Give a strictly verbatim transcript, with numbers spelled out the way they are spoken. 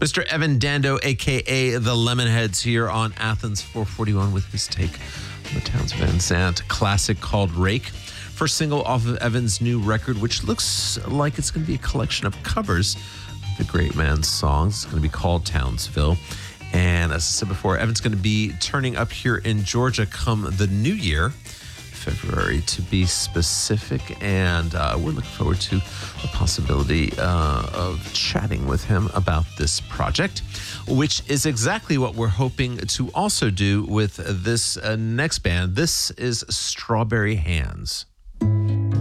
Mister Evan Dando, a k a. The Lemonheads, here on Athens four forty-one with his take on the Townes Van Sant classic called Rake. First single off of Evan's new record, which looks like it's going to be a collection of covers of the great man's songs. It's going to be called Townsville. And as I said before, Evan's going to be turning up here in Georgia come the new year, February to be specific, and uh, we're looking forward to the possibility uh, of chatting with him about this project, which is exactly what we're hoping to also do with this uh, next band. This is Strawberry Hands.